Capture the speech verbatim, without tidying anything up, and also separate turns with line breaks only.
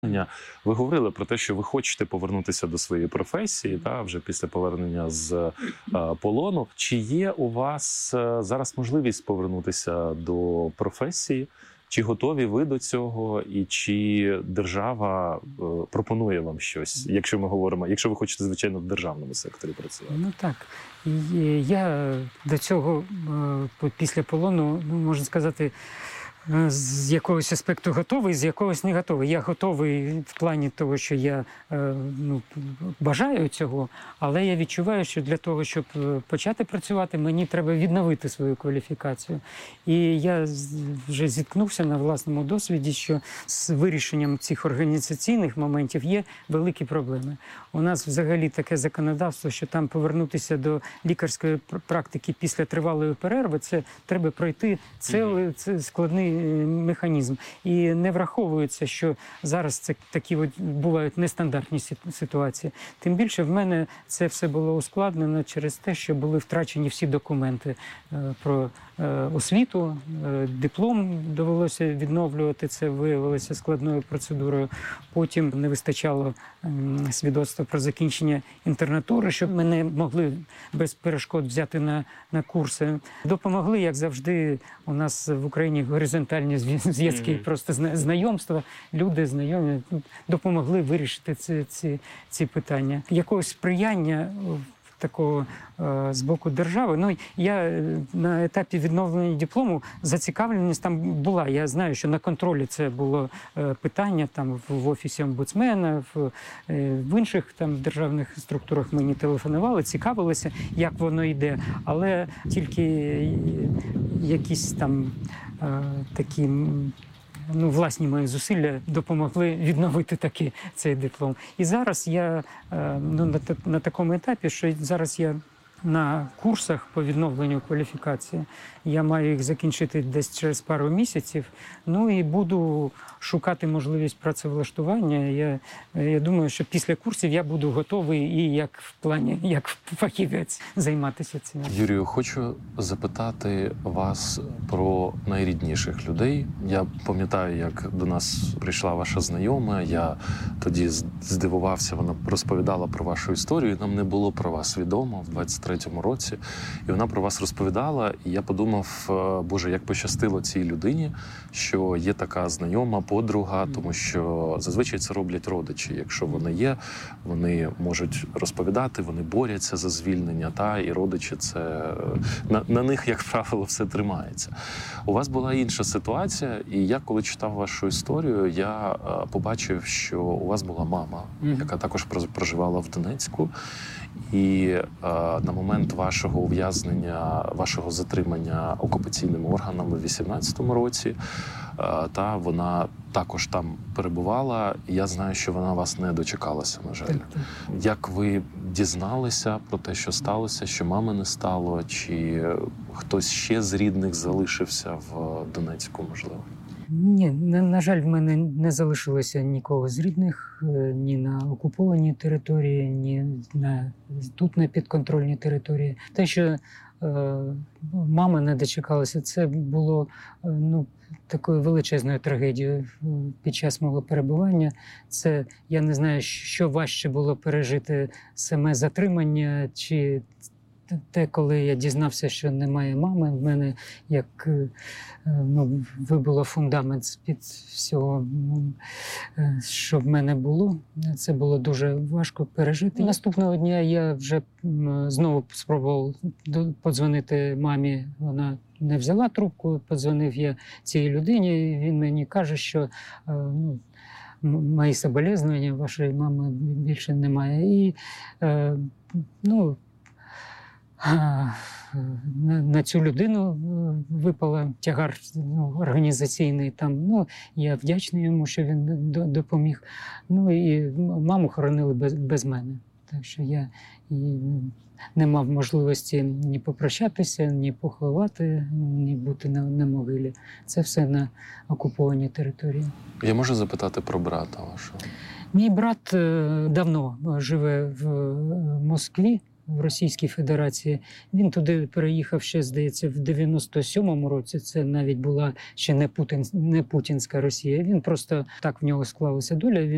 Ви говорили про те, що ви хочете повернутися до своєї професії, та вже після повернення з е, полону. Чи є у вас е, зараз можливість повернутися до професії? Чи готові ви до цього, і чи держава е, пропонує вам щось, якщо ми говоримо, якщо ви хочете, звичайно, в державному секторі працювати?
Ну так. І я до цього е, після полону, ну, можна сказати, з якогось аспекту готовий, з якогось не готовий. Я готовий в плані того, що я ну, бажаю цього, але я відчуваю, що для того, щоб почати працювати, мені треба відновити свою кваліфікацію. І я вже зіткнувся на власному досвіді, що з вирішенням цих організаційних моментів є великі проблеми. У нас взагалі таке законодавство, що там повернутися до лікарської практики після тривалої перерви, це треба пройти цілий складний механізм. І не враховується, що зараз це такі от бувають нестандартні ситуації. Тим більше в мене це все було ускладнено через те, що були втрачені всі документи про освіту, диплом довелося відновлювати, це виявилося складною процедурою. Потім не вистачало свідоцтва про закінчення інтернатури, щоб мене могли без перешкод взяти на, на курси. Допомогли, як завжди, у нас в Україні горизонтальні зв'язки, mm-hmm. просто знайомства, люди знайомі, допомогли вирішити ці, ці, ці питання. Якогось сприяння такого е, з боку держави. Ну, я на етапі відновлення диплому, зацікавленість там була. Я знаю, що на контролі це було е, питання там в, в офісі омбудсмена, в, е, в інших там державних структурах мені телефонували, цікавилися, як воно йде. Але тільки якісь там е, такі ну, власні мої зусилля допомогли відновити таки цей диплом. І зараз я ну, на, на такому етапі, що зараз я на курсах по відновленню кваліфікації. Я маю їх закінчити десь через пару місяців. Ну і буду шукати можливість працевлаштування. Я, я думаю, що після курсів я буду готовий і як в плані, як фахівець займатися цим.
Юрію, хочу запитати вас про найрідніших людей. Я пам'ятаю, як до нас прийшла ваша знайома. Я тоді здивувався, вона розповідала про вашу історію. Нам не було про вас відомо в двадцять третьому році. І вона про вас розповідала, і я подумав, Боже, як пощастило цій людині, що є така знайома, подруга, тому що зазвичай це роблять родичі. Якщо вони є, вони можуть розповідати, вони борються за звільнення, та, і родичі це... На, на них, як правило, все тримається. У вас була інша ситуація, і я, коли читав вашу історію, я побачив, що у вас була мама, mm-hmm. яка також проживала в Донецьку. І е, на момент вашого ув'язнення, вашого затримання окупаційними органами в вісімнадцятому році, е, та вона також там перебувала. І я знаю, що вона вас не дочекалася, на жаль. Як ви дізналися про те, що сталося, що мами не стало, чи хтось ще з рідних залишився в Донецьку, можливо?
Ні, на, на жаль, в мене не залишилося нікого з рідних ні на окупованій території, ні на тут на підконтрольній території. Те, що е, мама не дочекалася, це було ну, такою величезною трагедією під час мого перебування. Це, я не знаю, що важче було пережити саме затримання, чи те, коли я дізнався, що немає мами, в мене як ну, вибило фундамент з-під всього, що в мене було. Це було дуже важко пережити. Наступного дня я вже знову спробував подзвонити мамі. Вона не взяла трубку, подзвонив я цій людині, і він мені каже, що ну, мої соболезновання, вашої мами більше немає. І ну, на цю людину випала тягар ну, організаційний. Там, ну, я вдячний йому, що він допоміг. Ну і маму хоронили без, без мене. Так що я і не мав можливості ні попрощатися, ні поховати, ні бути на, на могилі. Це все на окупованій території.
Я можу запитати про брата вашого?
Мій брат давно живе в Москві, в Російській Федерації. Він туди переїхав ще, здається, в дев'яносто сьомому році. Це навіть була ще не, Путін, не путінська Росія. Він просто так в нього склалася доля. Він